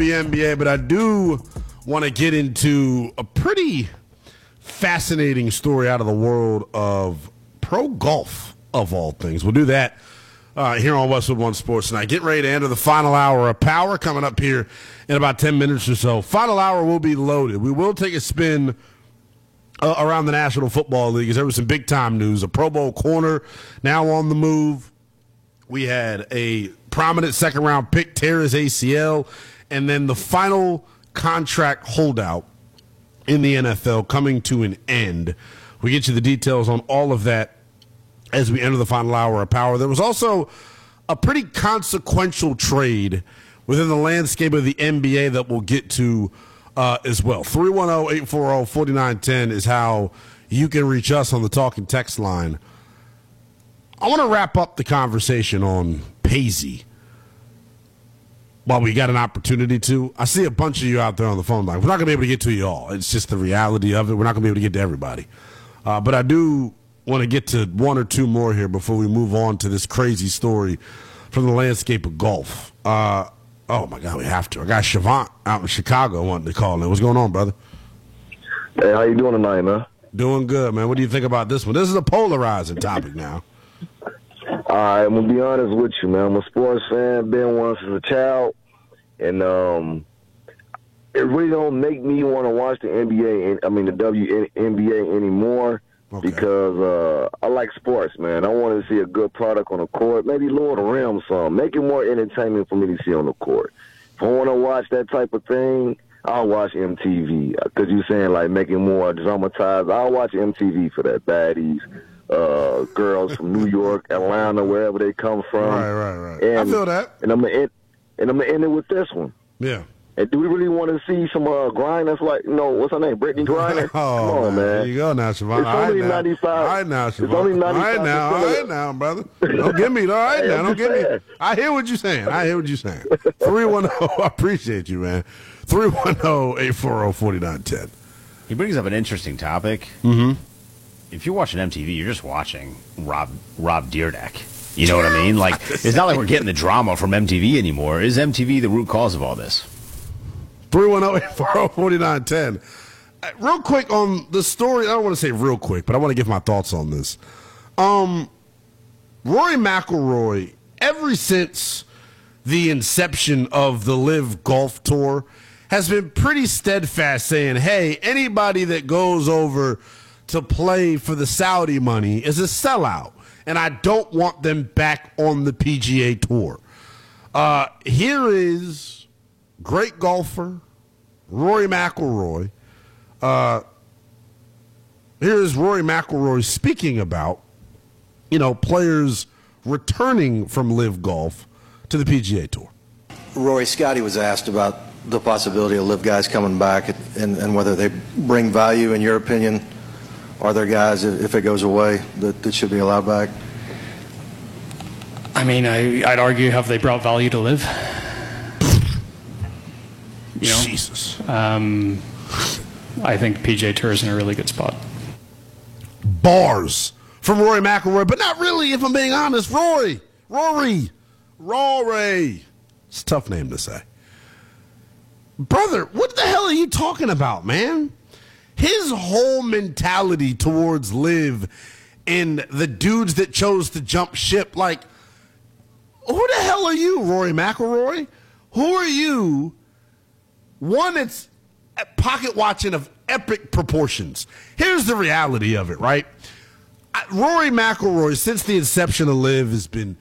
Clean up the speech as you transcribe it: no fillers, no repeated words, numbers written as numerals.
the NBA, but I do want to get into a pretty fascinating story out of the world of pro golf, of all things. We'll do that here on Westwood One Sports tonight. Get ready to enter the final hour of Power coming up here in about 10 minutes or so. Final hour will be loaded. We will take a spin around the National Football League, as there was some big-time news. A Pro Bowl corner now on the move. We had a prominent second-round pick tear his ACL, and then the final contract holdout in the NFL coming to an end. We get you the details on all of that as we enter the final hour of Power. There was also a pretty consequential trade within the landscape of the NBA that we'll get to as well. 310-840-4910 is how you can reach us on the talking text line. I want to wrap up the conversation on Paisley while we got an opportunity to. I see a bunch of you out there on the phone line. We're not going to be able to get to you all. It's just the reality of it. We're not going to be able to get to everybody. But I do want to get to one or two more here before we move on to this crazy story from the landscape of golf. Oh, my God, we have to. I got Shavant out in Chicago wanting to call in. What's going on, brother? Hey, how you doing tonight, man? Doing good, man. What do you think about this one? This is a polarizing topic now. All right, I'm going to be honest with you, man. I'm a sports fan, been one since a child, and it really don't make me want to watch the NBA, the WNBA anymore. Okay. Because I like sports, man. I want to see a good product on the court, maybe lower the rim some, make it more entertainment for me to see on the court. If I want to watch that type of thing, I'll watch MTV. Because you're saying, like, make it more dramatized. I'll watch MTV for that. Baddies, girls from New York, Atlanta, wherever they come from. Right. And, I feel that. And I'm gonna end it with this one. Yeah. And do we really want to see some grinders like, what's her name, Brittany Griner? Come on, man. There you go now, Siobhan. It's only 95. All right now, Siobhan. It's only 95. All right now, brother. Don't get me. All right now, don't get me. I hear what you're saying. 310, I appreciate you, man. 310-840-4910. He brings up an interesting topic. Mm-hmm. If you're watching MTV, you're just watching Rob Dyrdek. You know what I mean? Like, it's not like we're getting the drama from MTV anymore. Is MTV the root cause of all this? 310-840-4910. Real quick on the story. I don't want to say real quick, but I want to give my thoughts on this. Rory McIlroy, ever since the inception of the LIV Golf Tour, has been pretty steadfast saying, hey, anybody that goes over to play for the Saudi money is a sellout, and I don't want them back on the PGA Tour. Here is great golfer Rory McIlroy. Here's Rory McIlroy speaking about, players returning from LIV Golf to the PGA Tour. Rory, Scotty was asked about the possibility of LIV guys coming back and whether they bring value, in your opinion. Are there guys, if it goes away, that should be allowed back? I mean, I'd argue, have they brought value to LIV? Jesus. I think PGA Tour is in a really good spot. Bars from Rory McIlroy, but not really, if I'm being honest. Rory. It's a tough name to say. Brother, what the hell are you talking about, man? His whole mentality towards LIV and the dudes that chose to jump ship, like, who the hell are you, Rory McIlroy? Who are you? One, it's pocket watching of epic proportions. Here's the reality of it, right? Rory McIlroy, since the inception of LIV, has been